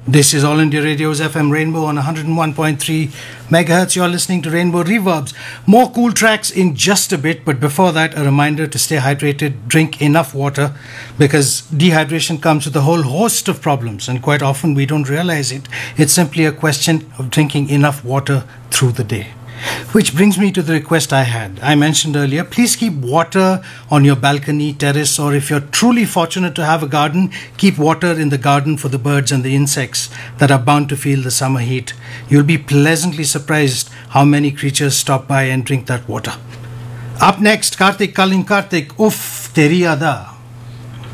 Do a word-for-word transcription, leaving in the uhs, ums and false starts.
This is All India Radio's F M Rainbow on one hundred one point three megahertz. You're listening to Rainbow Reverbs. More cool tracks in just a bit, but before that, a reminder to stay hydrated, drink enough water, because dehydration comes with a whole host of problems, and quite often we don't realize it. It's simply a question of drinking enough water through the day. Which brings me to the request I had. I mentioned earlier, please keep water on your balcony, terrace, or if you're truly fortunate to have a garden, keep water in the garden for the birds and the insects that are bound to feel the summer heat. You'll be pleasantly surprised how many creatures stop by and drink that water. Up next, Kartik Kalin Kartik, Uff Teri Ada.